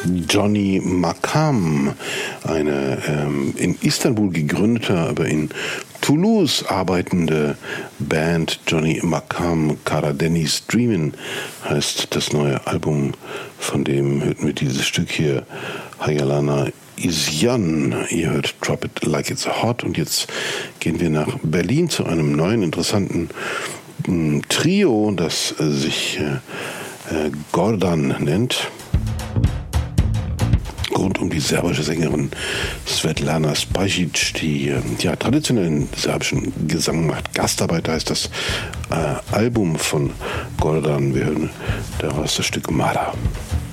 Johnny Makam, eine in Istanbul gegründete, aber in Toulouse arbeitende Band. Johnny Makam, Karadeniz Dreamin' heißt das neue Album, von dem hörten wir dieses Stück hier, Hayalana Isyan. Ihr hört Drop It Like It's Hot, und jetzt gehen wir nach Berlin zu einem neuen interessanten Trio, das sich Gordan nennt. Rund um die serbische Sängerin Svetlana Spajic, die traditionellen serbischen Gesang macht. Gastarbeit heißt das Album von Gordan. Wir hören daraus das Stück Mara.